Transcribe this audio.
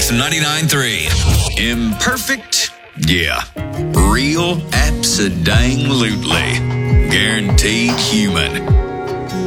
Truth 99.3. Imperfect? Yeah. Real? Abso-dang-lutely. Guaranteed human.